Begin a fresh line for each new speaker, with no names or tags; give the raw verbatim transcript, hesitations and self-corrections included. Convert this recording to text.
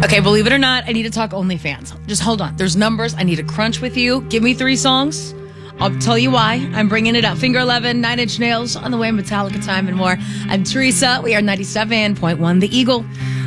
Okay, believe it or not, I need to talk OnlyFans. Just hold on. There's numbers. I need to crunch with you. Give me three songs. I'll tell you why. I'm bringing it up. Finger eleven, Nine Inch Nails, On the Way, Metallica Time, and more. I'm Teresa. We are ninety-seven point one The Eagle.